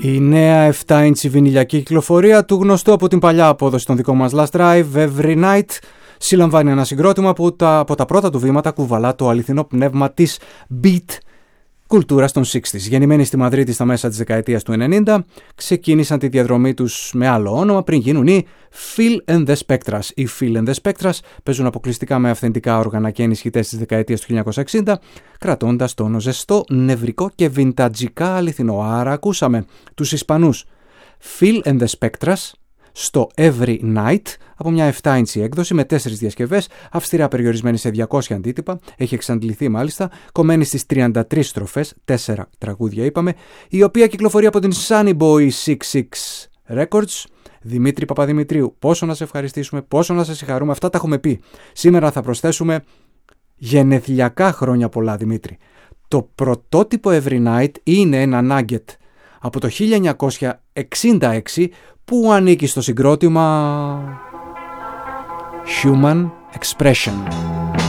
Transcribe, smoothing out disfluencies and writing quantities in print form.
Η νέα 7-inch βινιλιακή κυκλοφορία του γνωστού από την παλιά απόδοση των δικών μας Last Drive, Every Night, συλλαμβάνει ένα συγκρότημα που από τα πρώτα του βήματα κουβαλά το αληθινό πνεύμα της beat κουλτούρα των 60s. Γεννημένοι στη Μαδρίτη στα μέσα της δεκαετίας του 90, ξεκίνησαν τη διαδρομή τους με άλλο όνομα πριν γίνουν οι Phil and the Spectras. Οι Phil and the Spectras παίζουν αποκλειστικά με αυθεντικά όργανα και ενισχυτές της δεκαετίας του 1960, κρατώντας τον ζεστό, νευρικό και βιντατζικά αληθινό. Άρα ακούσαμε τους Ισπανούς Phil and the Spectras στο Every Night από μια 7-inch έκδοση με 4 διασκευές, αυστηρά περιορισμένη σε 200 αντίτυπα, έχει εξαντληθεί μάλιστα, κομμένη στις 33 στροφές, 4 τραγούδια είπαμε, η οποία κυκλοφορεί από την Sunny Boy 66 Records. Δημήτρη Παπαδημητρίου, πόσο να σε ευχαριστήσουμε, πόσο να σε συγχαρούμε, αυτά τα έχουμε πει. Σήμερα θα προσθέσουμε γενεθλιακά χρόνια πολλά, Δημήτρη. Το πρωτότυπο Every Night είναι ένα nugget από το 1966 που ανήκει στο συγκρότημα Human Expression.